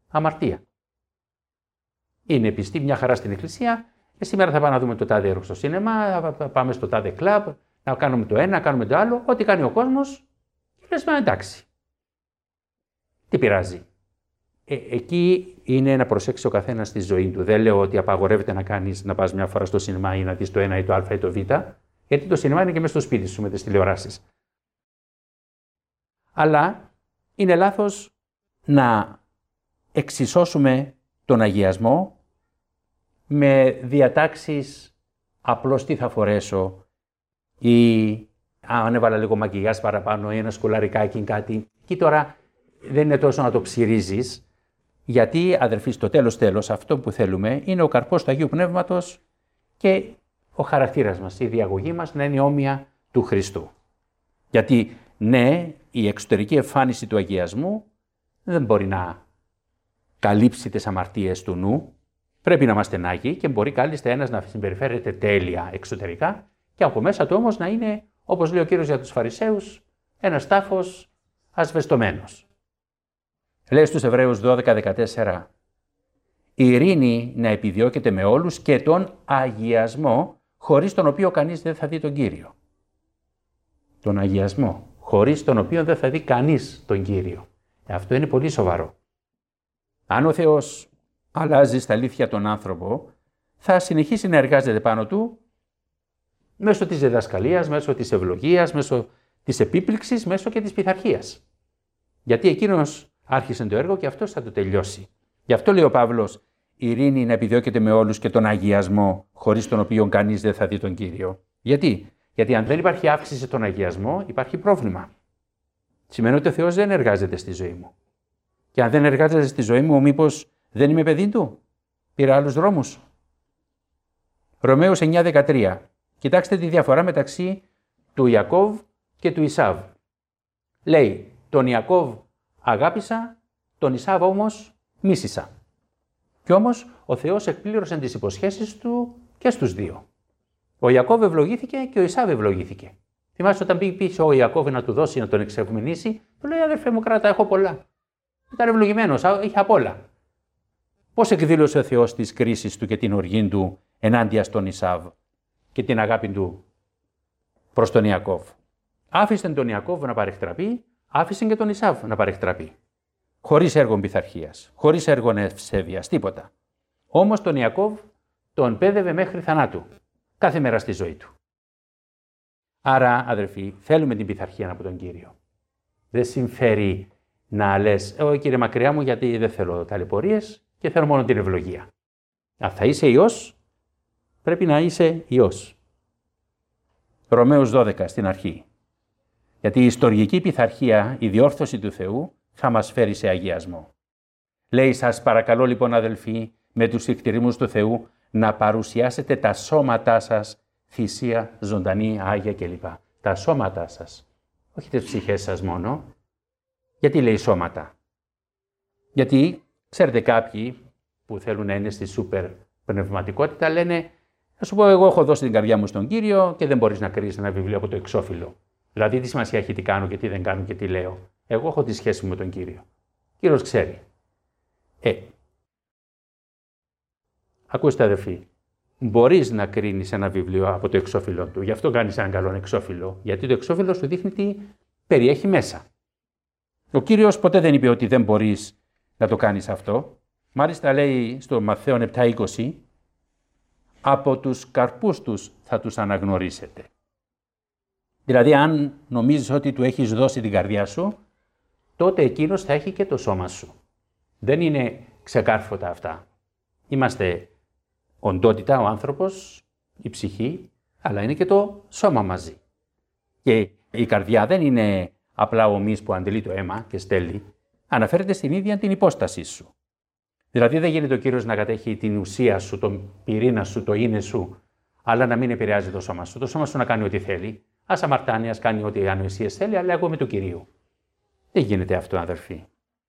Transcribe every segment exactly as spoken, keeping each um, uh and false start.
αμαρτία. Είναι πιστή μια χαρά στην εκκλησία, και σήμερα θα πάμε να δούμε το τάδε έργο στο σίνεμα, θα πάμε στο τάδε κλαμπ, να κάνουμε το ένα, να κάνουμε το άλλο, ό,τι κάνει ο κόσμος, και λες, μα εντάξει. Τι πειράζει. Ε, εκεί είναι να προσέξει ο καθένας τη ζωή του. Δεν λέω ότι απαγορεύεται να κάνεις, να πας μια φορά στο σινεμά ή να δεις το ένα ή το α ή το β, γιατί το σινεμά είναι και μέσα στο σπίτι σου με τις τηλεοράσεις. Αλλά είναι λάθος να εξισώσουμε τον αγιασμό με διατάξεις απλώς τι θα φορέσω ή αν έβαλα λίγο μακιγιάζ παραπάνω ή ένα σκουλαρικάκι κάτι. Και τώρα δεν είναι τόσο να το ψιρίζεις, γιατί αδερφοί στο τέλος τέλος αυτό που θέλουμε είναι ο καρπός του Αγίου Πνεύματος και ο χαρακτήρας μας, η διαγωγή μας να είναι όμοια του Χριστού. Γιατί ναι, η εξωτερική εμφάνιση του αγιασμού δεν μπορεί να καλύψει τις αμαρτίες του νου. Πρέπει να είμαστε άγιοι και μπορεί κάλλιστα ένας να συμπεριφέρεται τέλεια εξωτερικά και από μέσα του όμως να είναι, όπως λέει ο Κύριος για τους Φαρισαίους, ένας τάφος ασβεστομένος. Λέει στους Εβραίους δώδεκα δεκατέσσερα, η ειρήνη να επιδιώκεται με όλους και τον αγιασμό, χωρίς τον οποίο κανείς δεν θα δει τον Κύριο. Τον αγιασμό, χωρίς τον οποίο δεν θα δει κανείς τον Κύριο. Αυτό είναι πολύ σοβαρό. Αν ο Θεός αλλάζει στα αλήθεια τον άνθρωπο, θα συνεχίσει να εργάζεται πάνω του μέσω της διδασκαλίας, μέσω της ευλογίας, μέσω της επίπληξης, μέσω και της πειθαρχίας. Γιατί εκείνος άρχισε το έργο και αυτός θα το τελειώσει. Γι' αυτό λέει ο Παύλος, η ειρήνη να επιδιώκεται με όλους και τον αγιασμό, χωρίς τον οποίο κανείς δεν θα δει τον Κύριο. Γιατί? Γιατί αν δεν υπάρχει αύξηση στον αγιασμό, υπάρχει πρόβλημα. Σημαίνει ότι ο Θεός δεν εργάζεται στη ζωή μου. Και αν δεν εργάζεται στη ζωή μου, μήπως δεν είμαι παιδί του? Πήρα άλλους δρόμους. Ρωμαίους εννιά δεκατρία. Κοιτάξτε τη διαφορά μεταξύ του Ιακώβ και του Ισάβ. Λέει, τον Ιακώβ αγάπησα, τον Ισάβ όμως μίσησα. Κι όμως ο Θεός εκπλήρωσε τις υποσχέσεις του και στους δύο. Ο Ιακώβ ευλογήθηκε και ο Ισάβ ευλογήθηκε. Θυμάστε όταν πήγε πίσω ο Ιακώβ να του δώσει να τον εξευμηνήσει, του λέει, αδερφέ μου, κράτα, έχω πολλά. Ήταν ευλογημένος, είχε απ' όλα. Πώς εκδήλωσε ο Θεός τις κρίσεις του και την οργή του ενάντια στον Ισάβ και την αγάπη του προς τον Ιακώβ? Άφησε τον Ιακώβ να παρεκτραπεί, άφησε και τον Ισάβ να παρεκτραπεί. Χωρίς έργο πειθαρχίας, χωρίς έργο ευσέβειας, τίποτα. Όμως τον Ιακώβ τον πέδευε μέχρι θανάτου, κάθε μέρα στη ζωή του. Άρα, αδερφοί, θέλουμε την πειθαρχία από τον Κύριο. Δεν συμφέρει να λες, εγώ Κύριε μακριά μου γιατί δεν θέλω ταλαιπωρίες και θέλω μόνο την ευλογία. Αν θα είσαι Υιός, πρέπει να είσαι Υιός. Ρωμαίους δώδεκα στην αρχή. Γιατί η ιστορική πειθαρχία, η διόρθωση του Θεού, θα μας φέρει σε αγιασμό. Λέει, σας παρακαλώ λοιπόν αδελφοί, με τους εκτιρμούς του Θεού, να παρουσιάσετε τα σώματά σας θυσία, ζωντανή, άγια κλπ. Τα σώματά σας, όχι τις ψυχές σας μόνο. Γιατί λέει σώματα? Γιατί, ξέρετε, κάποιοι που θέλουν να είναι στη σούπερ πνευματικότητα λένε, θα σου πω, εγώ έχω δώσει την καρδιά μου στον Κύριο και δεν μπορείς να κρίνεις ένα βιβλίο από το εξώφυλλο. Δηλαδή, τι σημασία έχει τι κάνω και τι δεν κάνω και τι λέω? Εγώ έχω τη σχέση μου με τον Κύριο. Ο Κύριος ξέρει. Ε, ακούστε αδερφοί, μπορείς να κρίνεις ένα βιβλίο από το εξώφυλλο του. Γι' αυτό κάνεις έναν καλό εξώφυλλο. Γιατί το εξώφυλλο σου δείχνει τι περιέχει μέσα. Ο Κύριος ποτέ δεν είπε ότι δεν μπορείς να το κάνεις αυτό. Μάλιστα λέει στο Ματθαίον επτά είκοσι, από τους καρπούς τους θα τους αναγνωρίσετε. Δηλαδή, αν νομίζεις ότι του έχεις δώσει την καρδιά σου, τότε εκείνος θα έχει και το σώμα σου. Δεν είναι ξεκάρφωτα αυτά. Είμαστε οντότητα, ο άνθρωπος, η ψυχή, αλλά είναι και το σώμα μαζί. Και η καρδιά δεν είναι απλά ο μυς που αντελεί το αίμα και στέλνει, αναφέρεται στην ίδια την υπόστασή σου. Δηλαδή δεν γίνεται ο Κύριος να κατέχει την ουσία σου, τον πυρήνα σου, το είναι σου, αλλά να μην επηρεάζει το σώμα σου. Το σώμα σου να κάνει ό,τι θέλει. Ας αμαρτάνει, ας κάνει ό,τι ανοησίες θέλει, αλλά εγώ με του Κυρίου. Δεν γίνεται αυτό, αδερφοί.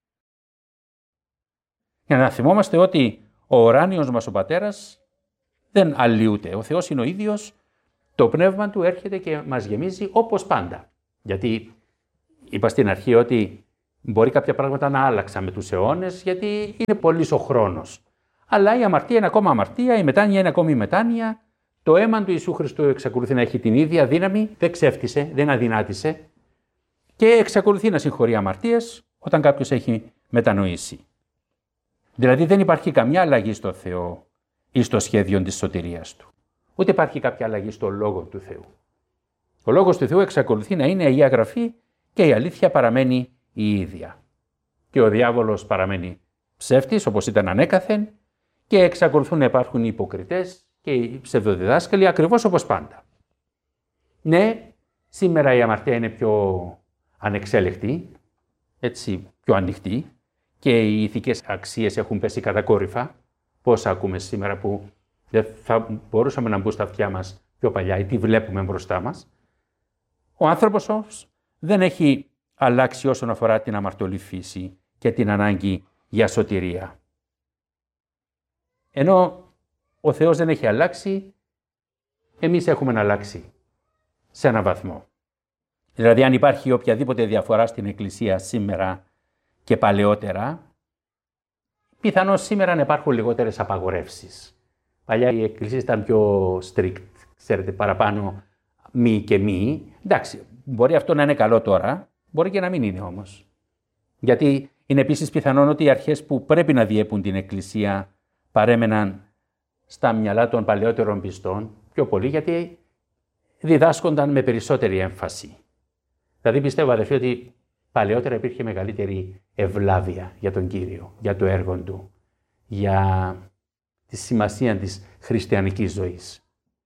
Για να θυμόμαστε ότι ο ουράνιος μας ο Πατέρας δεν αλλοιούται. Ο Θεός είναι ο ίδιος, το πνεύμα του έρχεται και μας γεμίζει όπως πάντα. Γιατί είπα στην αρχή ότι Μπορεί κάποια πράγματα να άλλαξαν με τους αιώνες, γιατί είναι πολύς ο χρόνος. Αλλά η αμαρτία είναι ακόμα αμαρτία, η μετάνοια είναι ακόμη μετάνοια. Το αίμα του Ιησού Χριστού εξακολουθεί να έχει την ίδια δύναμη, δεν ξέφτισε, δεν αδυνάτησε και εξακολουθεί να συγχωρεί αμαρτίες όταν κάποιος έχει μετανοήσει. Δηλαδή δεν υπάρχει καμιά αλλαγή στο Θεό ή στο σχέδιο της σωτηρίας Του. Ούτε υπάρχει κάποια αλλαγή στο Λόγο του Θεού. Ο Λόγος του Θεού εξακολουθεί να είναι Αγία Γραφή και η αλήθεια παραμένει η ίδια. Και ο διάβολος παραμένει ψεύτης όπως ήταν ανέκαθεν και εξακολουθούν να υπάρχουν οι υποκριτές και οι ψευδοδιδάσκαλοι ακριβώς όπως πάντα. Ναι, σήμερα η αμαρτία είναι πιο ανεξέλεκτη, έτσι πιο ανοιχτή και οι ηθικές αξίες έχουν πέσει κατακόρυφα. Πόσα ακούμε σήμερα που δεν θα μπορούσαμε να μπουν στα αυτιά μας πιο παλιά ή τι βλέπουμε μπροστά μας. Ο άνθρωπος όμως δεν έχει αλλάξει όσον αφορά την αμαρτωλή φύση και την ανάγκη για σωτηρία. Ενώ ο Θεός δεν έχει αλλάξει, εμείς έχουμε αλλάξει σε έναν βαθμό. Δηλαδή αν υπάρχει οποιαδήποτε διαφορά στην Εκκλησία σήμερα και παλαιότερα, πιθανώς σήμερα να υπάρχουν λιγότερες απαγορεύσεις. Παλιά η Εκκλησία ήταν πιο strict, ξέρετε, παραπάνω μη και μη. Εντάξει, μπορεί αυτό να είναι καλό τώρα, μπορεί και να μην είναι όμως. Γιατί είναι επίσης πιθανόν ότι οι αρχές που πρέπει να διέπουν την Εκκλησία παρέμεναν στα μυαλά των παλαιότερων πιστών πιο πολύ, γιατί διδάσκονταν με περισσότερη έμφαση. Δηλαδή πιστεύω, αδερφοί, ότι παλαιότερα υπήρχε μεγαλύτερη ευλάβεια για τον Κύριο, για το έργο Του, για τη σημασία της χριστιανικής ζωής.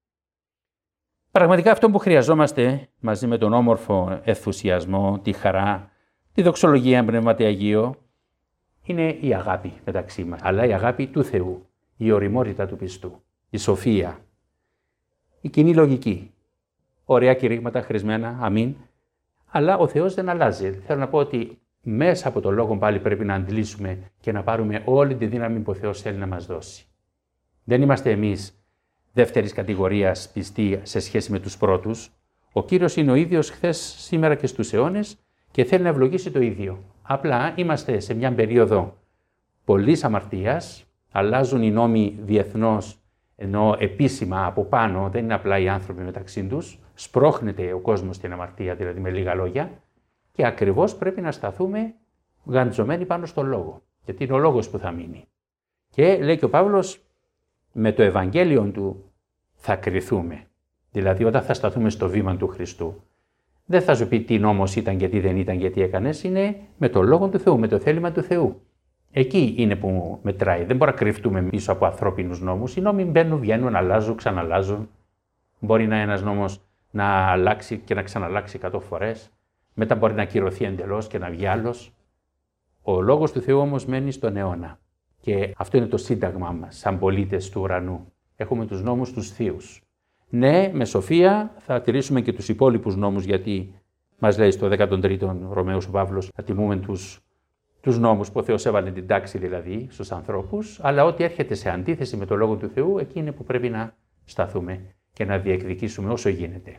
Πραγματικά αυτό που χρειαζόμαστε μαζί με τον όμορφο ενθουσιασμό, τη χαρά, τη δοξολογία Πνεύματι Αγίο, είναι η αγάπη μεταξύ μας, αλλά η αγάπη του Θεού, η ωριμότητα του πιστού, η σοφία, η κοινή λογική. Ωραία κηρύγματα χρησμένα, αμήν, αλλά ο Θεός δεν αλλάζει. Θέλω να πω ότι μέσα από το Λόγο πάλι πρέπει να αντλήσουμε και να πάρουμε όλη τη δύναμη που ο Θεός θέλει να μας δώσει. Δεν είμαστε εμείς δεύτερης κατηγορίας πιστοί σε σχέση με τους πρώτους. Ο Κύριος είναι ο ίδιος χθες, σήμερα και στους αιώνες και θέλει να ευλογήσει το ίδιο. Απλά είμαστε σε μια περίοδο πολλής αμαρτίας, αλλάζουν οι νόμοι διεθνώς, ενώ επίσημα από πάνω δεν είναι απλά οι άνθρωποι μεταξύ τους, σπρώχνεται ο κόσμος στην αμαρτία, δηλαδή με λίγα λόγια, και ακριβώς πρέπει να σταθούμε γαντζωμένοι πάνω στο Λόγο, γιατί είναι ο Λόγος που θα μείνει. Και λέει και ο Παύλος, με το Ευαγγέλιο Του θα κριθούμε. Δηλαδή όταν θα σταθούμε στο βήμα του Χριστού, δεν θα σου πει τι νόμος ήταν και τι δεν ήταν και τι έκανες, είναι με το Λόγο του Θεού, με το θέλημα του Θεού. Εκεί είναι που μετράει. Δεν μπορούμε να κρυφτούμε πίσω από ανθρώπινους νόμους. Οι νόμοι μπαίνουν, βγαίνουν, αλλάζουν, ξαναλλάζουν. Μπορεί να ένας νόμος να αλλάξει και να ξαναλλάξει εκατό φορές. Μετά μπορεί να ακυρωθεί εντελώς και να βγει άλλος. Ο Λόγος του Θεού όμως μένει στον αιώνα. Και αυτό είναι το σύνταγμα μας, σαν πολίτες του ουρανού. Έχουμε τους νόμους τους θείους. Ναι, με σοφία θα τηρήσουμε και τους υπόλοιπους νόμους, γιατί μας λέει στο δέκατο τρίτο Ρωμαίος ο Παύλος να τιμούμε τους, τους νόμους που ο Θεός έβαλε την τάξη δηλαδή στους ανθρώπους, αλλά ό,τι έρχεται σε αντίθεση με το Λόγο του Θεού, εκεί είναι που πρέπει να σταθούμε και να διεκδικήσουμε όσο γίνεται.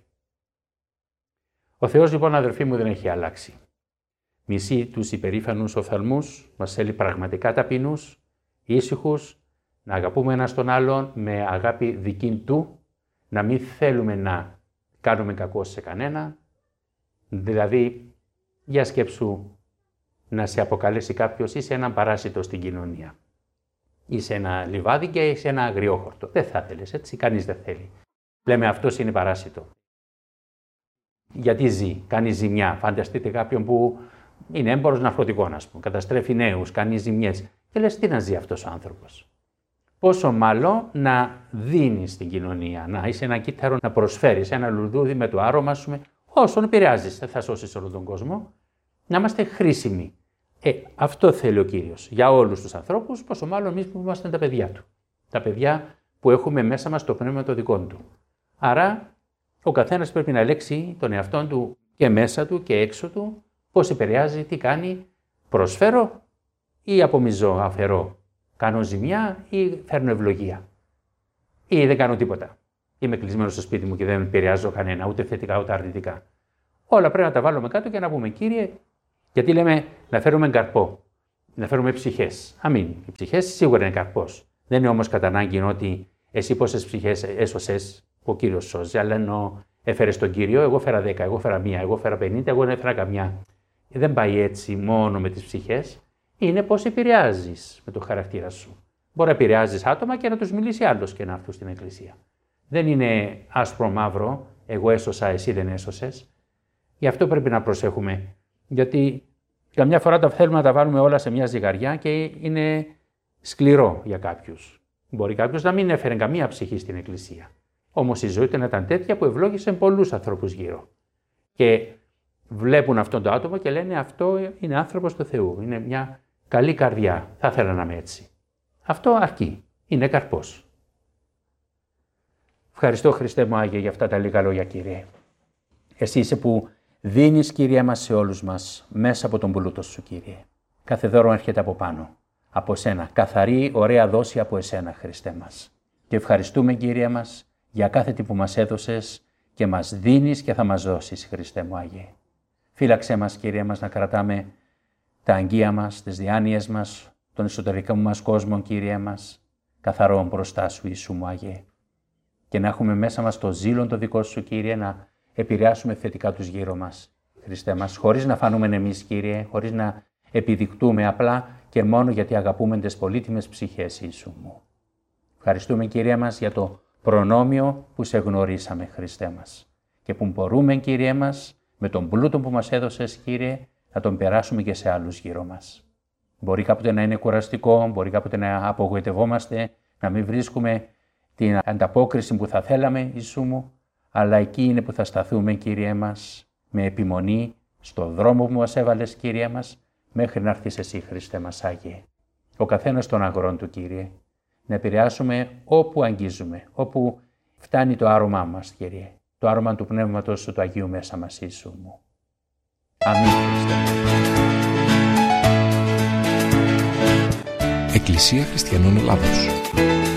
Ο Θεός λοιπόν, αδερφοί μου, δεν έχει αλλάξει. Μισεί τους υπερήφανους οφθαλμούς, μας θέλει πραγματικά ταπεινούς, ήσυχους, να αγαπούμε ένας τον άλλον με αγάπη δική Του, να μην θέλουμε να κάνουμε κακό σε κανένα. Δηλαδή, για σκέψου να σε αποκαλέσει κάποιος είσαι έναν παράσιτο στην κοινωνία. Είσαι ένα λιβάδι και είσαι ένα αγριόχορτο. Δεν θα θέλεις, έτσι, κανείς δεν θέλει. Λέμε αυτός είναι παράσιτο. Γιατί ζει, κάνει ζημιά. Φανταστείτε κάποιον που είναι έμπορος ναρκωτικών, ας πούμε, καταστρέφει νέους, κάνει ζημιές. Και λες, τι να ζει αυτός ο άνθρωπος. Πόσο μάλλον να δίνεις στην κοινωνία, να είσαι ένα κύτταρο, να προσφέρεις ένα λουλούδι με το άρωμα σου, όσον επηρεάζεις, δεν θα σώσεις όλο τον κόσμο, να είμαστε χρήσιμοι. Ε, αυτό θέλει ο Κύριος για όλους τους ανθρώπους, πόσο μάλλον εμείς που είμαστε τα παιδιά Του. Τα παιδιά που έχουμε μέσα μας το πνεύμα το δικό Του. Άρα, ο καθένας πρέπει να ελέγξει τον εαυτό του και μέσα του και έξω του, πώς επηρεάζει, τι κάνει, προσφέρω ή απομυζώ, αφαιρώ. Κάνω ζημιά ή φέρνω ευλογία. Ή δεν κάνω τίποτα. Είμαι κλεισμένος στο σπίτι μου και δεν επηρεάζω κανένα, ούτε θετικά ούτε αρνητικά. Όλα πρέπει να τα βάλουμε κάτω και να πούμε, Κύριε, Γιατί λέμε να φέρουμε καρπό, να φέρουμε ψυχές. Αμήν. Οι ψυχές σίγουρα είναι καρπός. Δεν είναι όμως κατά ανάγκη ότι εσύ πόσες ψυχές έσωσες, ο Κύριος σώζει, αλλά ενώ έφερες τον Κύριο, εγώ φέρα δέκα, εγώ φέρα μία, εγώ φέρα πενήντα, εγώ δεν έφερα καμιά. Δεν πάει έτσι μόνο με τις ψυχές. Είναι πώς επηρεάζεις με το χαρακτήρα σου. Μπορεί να επηρεάζεις άτομα και να τους μιλήσει άλλος και να έρθουν στην Εκκλησία. Δεν είναι άσπρο-μαύρο, εγώ έσωσα, εσύ δεν έσωσες. Γι' αυτό πρέπει να προσέχουμε. Γιατί καμιά φορά τα θέλουμε να τα βάλουμε όλα σε μια ζυγαριά και είναι σκληρό για κάποιους. Μπορεί κάποιος να μην έφερε καμία ψυχή στην Εκκλησία. Όμως η ζωή του ήταν τέτοια που ευλόγησε πολλούς ανθρώπους γύρω. Και βλέπουν αυτόν το άτομο και λένε αυτό είναι άνθρωπος του Θεού. Είναι μια καλή καρδιά. Θα ήθελα να είμαι έτσι. Αυτό αρκεί. Είναι καρπός. Ευχαριστώ Χριστέ μου Άγιε για αυτά τα λίγα λόγια, Κύριε. Εσύ είσαι που δίνεις, Κύριε μας, σε όλους μας μέσα από τον πλούτο σου, Κύριε. Κάθε δώρο έρχεται από πάνω. Από σένα. Καθαρή, ωραία δόση από εσένα, Χριστέ μας. Και ευχαριστούμε, Κύριε μας, για κάθε τι που μας έδωσες και μας δίνεις και θα μας δώσεις, Χριστέ μου Άγιε. Φύλαξέ μας, Κύριε μας, να κρατάμε τα αγγεία μας, τις διάνοιες μας, τον εσωτερικό μας κόσμο, Κύριε μας, καθαρό μπροστά σου, Ιησού μου Άγιε. Και να έχουμε μέσα μας το ζήλο το δικό σου, Κύριε, να επηρεάσουμε θετικά τους γύρω μας, Χριστέ μας, χωρίς να φανούμε εμείς, Κύριε, χωρίς να επιδεικτούμε απλά και μόνο γιατί αγαπούμε τις πολύτιμες ψυχές, Ιησού μου. Ευχαριστούμε, Κύριε μας, για το προνόμιο που σε γνωρίσαμε, Χριστέ μας, και που μπορούμε, Κύριε μας, με τον πλούτο που μας έδωσες, Κύριε, να τον περάσουμε και σε άλλους γύρω μας. Μπορεί κάποτε να είναι κουραστικό, μπορεί κάποτε να απογοητευόμαστε, να μην βρίσκουμε την ανταπόκριση που θα θέλαμε, Ιησού μου, αλλά εκεί είναι που θα σταθούμε, Κύριε μας, με επιμονή, στο δρόμο που μας έβαλες, Κύριε μας, μέχρι να έρθεις εσύ, Χριστέ μας Άγιε. Ο καθένας των αγρών του, Κύριε, να επηρεάσουμε όπου αγγίζουμε, όπου φτάνει το άρωμά μας, Κύριε, το άρωμα του Πνεύματος σου του Αγίου μέσα μας, Ιησού μου. Αμήν, Χριστέ. Εκκλησία Χριστιανών Ελλάδος.